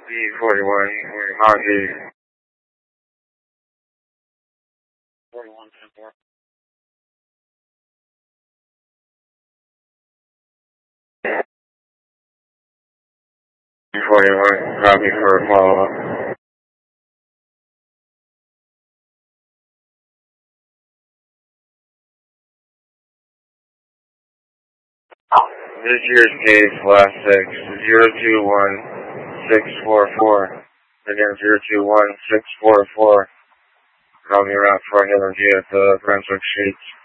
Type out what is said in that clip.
B41, Hockey. 41, 10-4. B41, copy for a follow-up. This year's case, last 6, 021644. Again, 021644. Call me around for energy at the Brunswick Sheets.